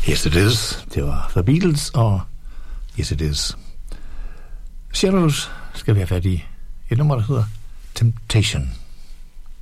Yes It Is. Det var The Beatles og Yes It Is. Shadows skal vi have fat i et nummer, der hedder Temptation.